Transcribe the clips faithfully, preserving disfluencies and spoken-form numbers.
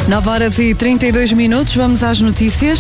nove horas e trinta e dois minutos, vamos às notícias.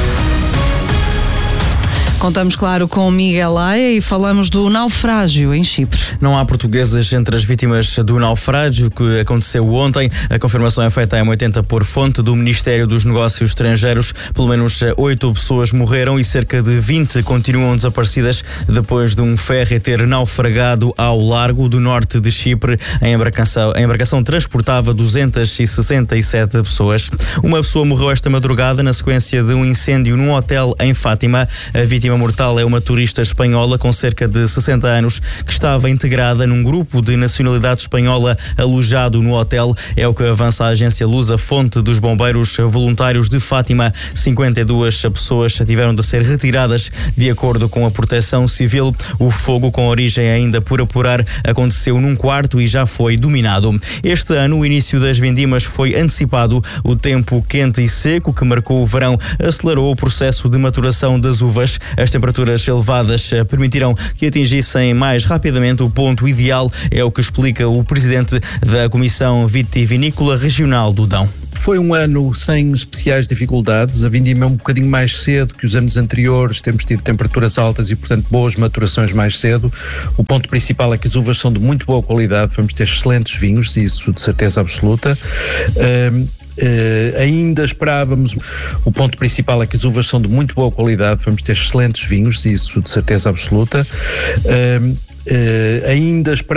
Contamos, claro, com Miguel Laia e falamos do naufrágio em Chipre. Não há portugueses entre as vítimas do naufrágio que aconteceu ontem. A confirmação é feita a M oitenta por fonte do Ministério dos Negócios Estrangeiros. Pelo menos oito pessoas morreram e cerca de vinte continuam desaparecidas depois de um ferry ter naufragado ao largo do norte de Chipre. A embarcação, a embarcação transportava duzentas e sessenta e sete pessoas. Uma pessoa morreu esta madrugada na sequência de um incêndio num hotel em Fátima. A vítima A vítima mortal é uma turista espanhola com cerca de sessenta anos que estava integrada num grupo de nacionalidade espanhola alojado no hotel. É o que avança a agência Lusa, fonte dos bombeiros voluntários de Fátima. cinquenta e duas pessoas tiveram de ser retiradas de acordo com a Proteção Civil. O fogo, com origem ainda por apurar, aconteceu num quarto e já foi dominado. Este ano, o início das vindimas foi antecipado. O tempo quente e seco que marcou o verão acelerou o processo de maturação das uvas. As temperaturas elevadas permitiram que atingissem mais rapidamente o ponto ideal, é o que explica o presidente da Comissão Vitivinícola Regional do Dão. Foi um ano sem especiais dificuldades, a vindima é um bocadinho mais cedo que os anos anteriores, temos tido temperaturas altas e, portanto, boas maturações mais cedo. O ponto principal é que as uvas são de muito boa qualidade, vamos ter excelentes vinhos, isso de certeza absoluta. Um, Uh, ainda esperávamos, o ponto principal é que as uvas são de muito boa qualidade, vamos ter excelentes vinhos, isso de certeza absoluta. Uh, uh, ainda esperávamos